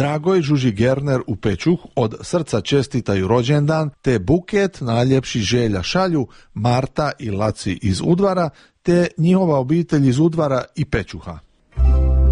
dragoj Žuži Gerner u Pečuh od srca čestitaju rođendan te buket najljepših želja šalju Marta i Laci iz Udvara te njihova obitelj iz Udvara i Pečuha.